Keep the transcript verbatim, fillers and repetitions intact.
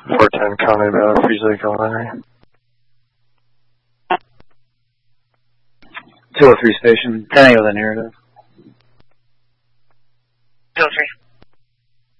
four ten, County about Freeze Lake Elementary. two oh three station, pending with a narrative. two oh three.